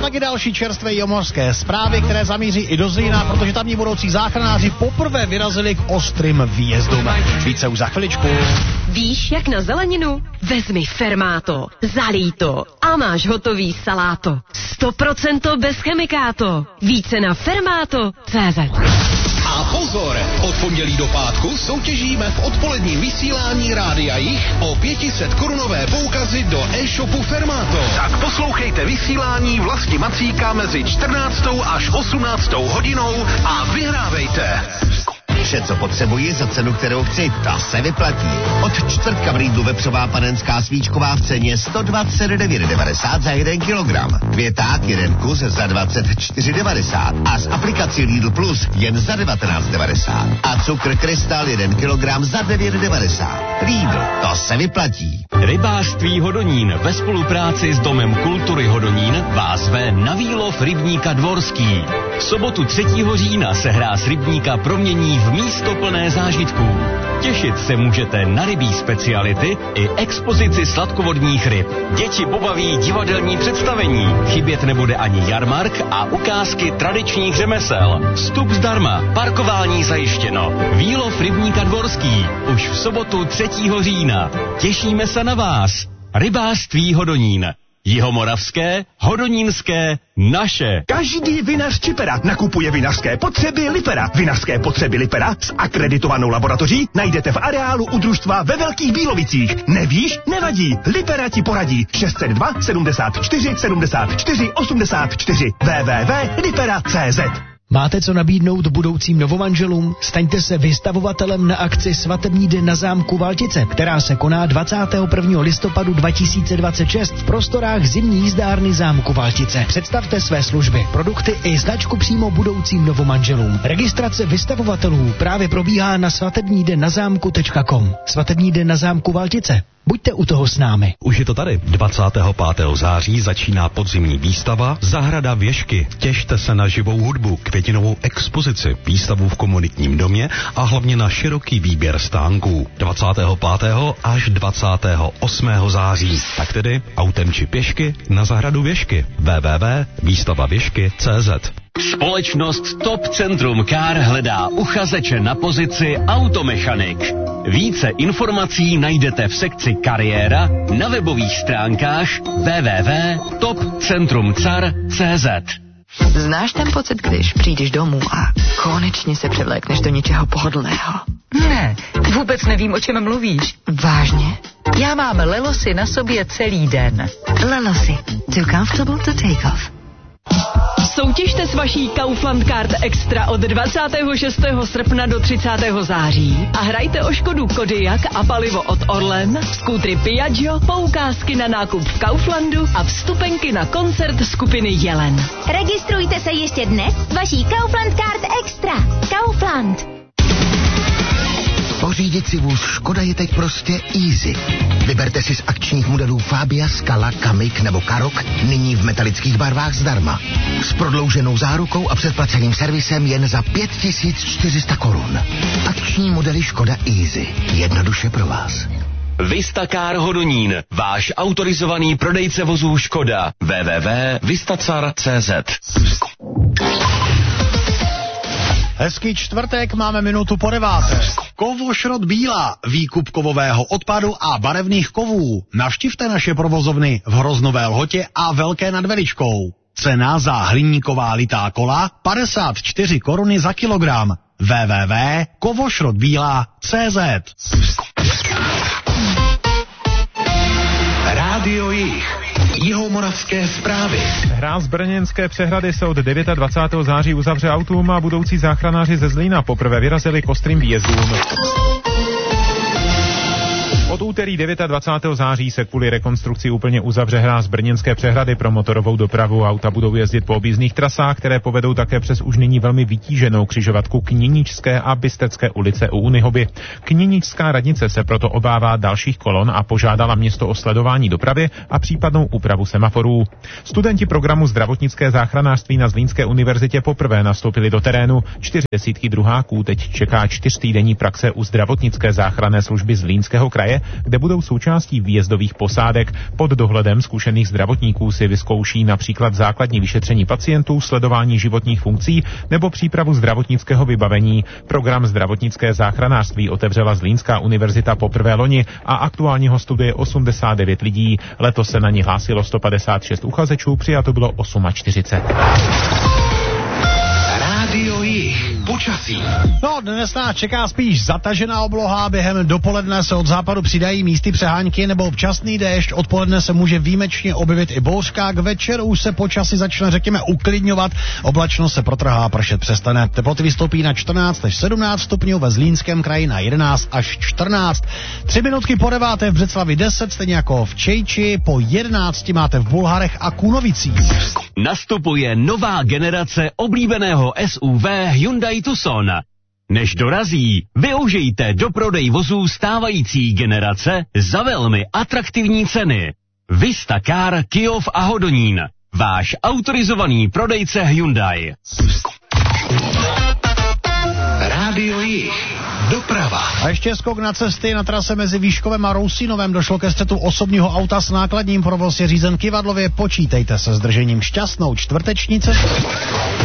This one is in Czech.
taky další čerstvé jomorské zprávy, které zamíří i do Zlína, protože tamní budoucí záchranáři poprvé vyrazili k ostrým výjezdům. Více už za chviličku. Víš, jak na zeleninu? Vezmi Fermáto, zalij to a máš hotový saláto. 100% bez chemikáto. Více na Fermáto.cz. A pozor, od pondělí do pátku soutěžíme v odpoledním vysílání Rádia Jich o 500 korunové poukazy do e-shopu Fermáto. Tak poslouchejte vysílání Vlasti Macíka mezi 14. až 18. hodinou a vyhrávejte. Vše, co potřebuji za cenu, kterou chci, ta se vyplatí. Od čtvrtka v Lidlu vepřová panenská svíčková v ceně 129,90 za 1 kilogram. Květák 1 kus za 24,90 a z aplikací Lidl Plus jen za 19,90. A cukr Krystal 1 kilogram za 9,90. Lidl, to se vyplatí. Rybářství Hodonín ve spolupráci s Domem kultury Hodonín vás zve na výlov rybníka Dvorský. V sobotu 3. října se hra z rybníka promění v místo plné zážitků. Těšit se můžete na rybí speciality i expozici sladkovodních ryb. Děti pobaví divadelní představení. Chybět nebude ani jarmark a ukázky tradičních řemesel. Vstup zdarma, parkování zajištěno. Výlov rybníka Dvorský už v sobotu 3. října. Těšíme se na vás. Rybářství Hodonín. Jihomoravské, hodonínské, naše. Každý vinař Čipera nakupuje vinařské potřeby Lipera. Vinařské potřeby Lipera s akreditovanou laboratoří najdete v areálu u družstva ve Velkých Bílovicích. Nevíš? Nevadí. Lipera ti poradí. 602 74 74 84 www.lipera.cz. Máte co nabídnout budoucím novomanželům? Staňte se vystavovatelem na akci Svatební den na zámku Valtice, která se koná 21. listopadu 2026 v prostorách zimní jízdárny zámku Valtice. Představte své služby, produkty i značku přímo budoucím novomanželům. Registrace vystavovatelů právě probíhá na svatebnídennazámku.com. Svatební den na zámku Valtice. Buďte u toho s námi. Už je to tady. 25. září začíná podzimní výstava Zahrada Věšky. Těšte se na živou hudbu, květinovou expozici, výstavu v komunitním domě a hlavně na široký výběr stánků. 25. až 28. září. Tak tedy autem či pěšky na Zahradu Věšky. www.výstavavěšky.cz. Společnost Top Centrum Car hledá uchazeče na pozici automechanik. Více informací najdete v sekci kariéra na webových stránkách www.topcentrumcar.cz. Znáš ten pocit, když přijdeš domů a konečně se převlékneš do něčeho pohodlného? Ne, vůbec nevím, o čem mluvíš. Vážně? Já mám Lelosy na sobě celý den. Lelosy. Too comfortable to take off. Soutěžte s vaší Kaufland Card Extra od 26. srpna do 30. září a hrajte o Škodu Kodiaq a palivo od Orlen, skútry Piaggio, poukázky na nákup v Kauflandu a vstupenky na koncert skupiny Jelen. Registrujte se ještě dnes s vaší Kaufland Card Extra. Kaufland. Pořídit si vůz Škoda je teď prostě easy. Vyberte si z akčních modelů Fabia, Scala, Kamiq nebo Karoq nyní v metalických barvách zdarma. S prodlouženou zárukou a předplaceným servisem jen za 5400 korun. Akční modely Škoda Easy. Jednoduše pro vás. Vistacar Hodonín, váš autorizovaný prodejce vozů Škoda. www.vistacar.cz. Hezký čtvrtek, máme minutu po 9. Kovošrot Bílá, výkup kovového odpadu a barevných kovů. Navštivte naše provozovny v Hroznové Lhotě a Velké nad Veličkou. Cena za hliníková litá kola 54 koruny za kilogram. www.kovošrotbíla.cz. Rádio Jich. Jihomoravské zprávy. Hráz brněnské Přehrady se od 29. září uzavře autům a budoucí záchranáři ze Zlína poprvé vyrazili k ostrým výjezdům. Od úterý 29. září se kvůli rekonstrukci úplně uzavře hráz brněnské Přehrady pro motorovou dopravu. Auta budou jezdit po objízdných trasách, které povedou také přes už nyní velmi vytíženou křižovatku Kněničské a Bystecké ulice u Unihoby. Kněničská radnice se proto obává dalších kolon a požádala město o sledování dopravy a případnou úpravu semaforů. Studenti programu zdravotnické záchranářství na Zlínské univerzitě poprvé nastoupili do terénu. 40 druháků teď čeká 4týdenní praxe u zdravotnické záchranné služby Zlínského kraje kde budou součástí výjezdových posádek. Pod dohledem zkušených zdravotníků si vyzkouší například základní vyšetření pacientů, sledování životních funkcí nebo přípravu zdravotnického vybavení. Program zdravotnické záchranářství otevřela Zlínská univerzita poprvé loni a aktuálně ho studuje 89 lidí. Letos se na ní hlásilo 156 uchazečů, přijato bylo 48. Rádio Jih. Počasí. No, dnes nás čeká spíš zatažená obloha, během dopoledne se od západu přidají místy přehánky nebo občasný déšť, odpoledne se může výjimečně objevit i bouřka, k večeru už se počasí začne, řekněme, uklidňovat, oblačnost se protrhá, pršet přestane, teploty vystoupí na 14 až 17 stupňů, ve Zlínském kraji na 11 až 14. 3 minutky po 9. v Břeclavi 10, stejně jako v Čejči, po 11 máte v Bulharech a Kunovicích. Nastupuje nová generace oblíbeného SUV Hyundai Tucson. Než dorazí, využijte doprodej vozů stávající generace za velmi atraktivní ceny. Vistakar, Kyjov a Hodonín. Váš autorizovaný prodejce Hyundai. Rádio Jih. Doprava. A ještě skok na cesty. Na trase mezi Výškovem a Rousínovem došlo ke střetu osobního auta s nákladním. Provoz je řízen kyvadlově. Počítejte se zdržením. Šťastnou čtvrteční cestu.